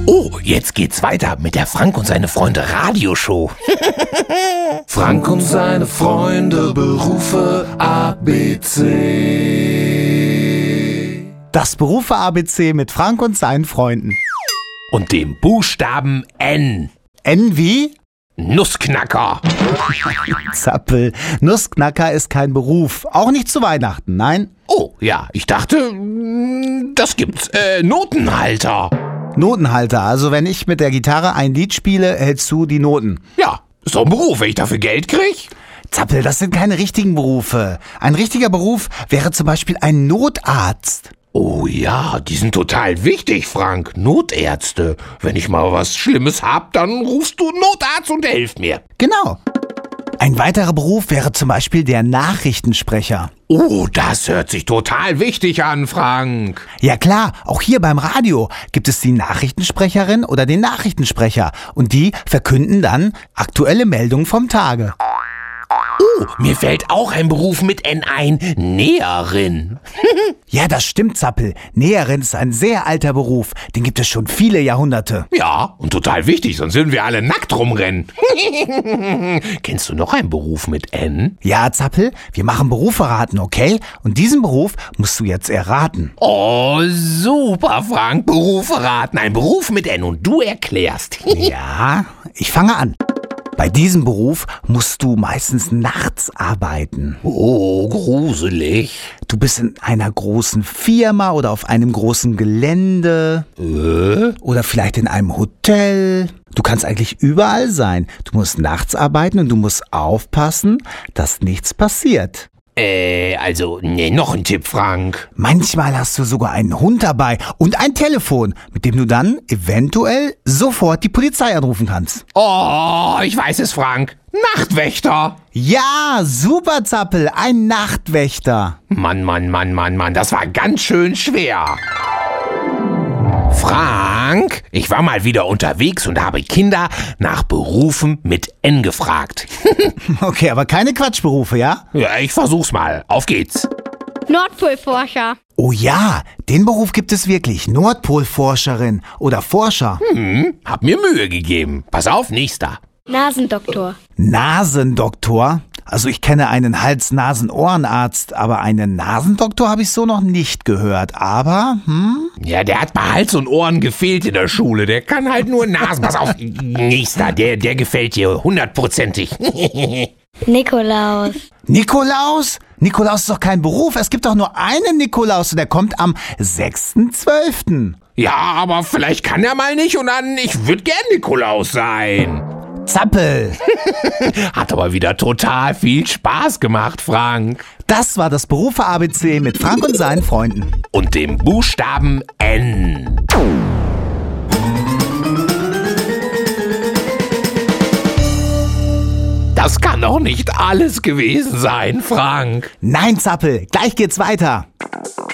Oh, jetzt geht's weiter mit der Frank und seine Freunde Radioshow. Frank und seine Freunde, Berufe ABC. Das Berufe ABC mit Frank und seinen Freunden. Und dem Buchstaben N. N wie? Nussknacker. Zappel. Nussknacker ist kein Beruf. Auch nicht zu Weihnachten, nein? Oh, ja, ich dachte, das gibt's. Notenhalter. Notenhalter. Also wenn ich mit der Gitarre ein Lied spiele, hältst du die Noten. Ja, ist doch ein Beruf, wenn ich dafür Geld krieg. Zappel, das sind keine richtigen Berufe. Ein richtiger Beruf wäre zum Beispiel ein Notarzt. Oh ja, die sind total wichtig, Frank. Notärzte. Wenn ich mal was Schlimmes hab, dann rufst du einen Notarzt und der hilft mir. Genau. Ein weiterer Beruf wäre zum Beispiel der Nachrichtensprecher. Oh, das hört sich total wichtig an, Frank. Ja klar, auch hier beim Radio gibt es die Nachrichtensprecherin oder den Nachrichtensprecher. Und die verkünden dann aktuelle Meldungen vom Tage. Oh, mir fällt auch ein Beruf mit N ein. Näherin. Ja, das stimmt, Zappel. Näherin ist ein sehr alter Beruf. Den gibt es schon viele Jahrhunderte. Ja, und total wichtig, sonst würden wir alle nackt rumrennen. Kennst du noch einen Beruf mit N? Ja, Zappel, wir machen Berufe raten, okay? Und diesen Beruf musst du jetzt erraten. Oh, super, Frank. Berufe raten. Ein Beruf mit N und du erklärst. Ja, ich fange an. Bei diesem Beruf musst du meistens nachts arbeiten. Oh, gruselig. Du bist in einer großen Firma oder auf einem großen Gelände. Oder vielleicht in einem Hotel. Du kannst eigentlich überall sein. Du musst nachts arbeiten und du musst aufpassen, dass nichts passiert. Noch ein Tipp, Frank. Manchmal hast du sogar einen Hund dabei und ein Telefon, mit dem du dann eventuell sofort die Polizei anrufen kannst. Oh, ich weiß es, Frank. Nachtwächter. Ja, super, Zappel, ein Nachtwächter. Mann, das war ganz schön schwer. Frank, ich war mal wieder unterwegs und habe Kinder nach Berufen mit N gefragt. Okay, aber keine Quatschberufe, ja? Ja, ich versuch's mal. Auf geht's. Nordpolforscher. Oh ja, den Beruf gibt es wirklich. Nordpolforscherin oder Forscher. Hab mir Mühe gegeben. Pass auf, nächster. Nasendoktor. Nasendoktor? Also ich kenne einen Hals-Nasen-Ohrenarzt, aber einen Nasendoktor habe ich so noch nicht gehört. Aber, Ja, der hat bei Hals und Ohren gefehlt in der Schule. Der kann halt nur Nasen. Pass auf, nächster. Der gefällt dir 100%ig. Nikolaus. Nikolaus? Nikolaus ist doch kein Beruf. Es gibt doch nur einen Nikolaus und der kommt am 6.12. Ja, aber vielleicht kann er mal nicht und dann, ich würde gern Nikolaus sein. Zappel. Hat aber wieder total viel Spaß gemacht, Frank. Das war das Berufe ABC mit Frank und seinen Freunden. Und dem Buchstaben N. Das kann doch nicht alles gewesen sein, Frank. Nein, Zappel, gleich geht's weiter.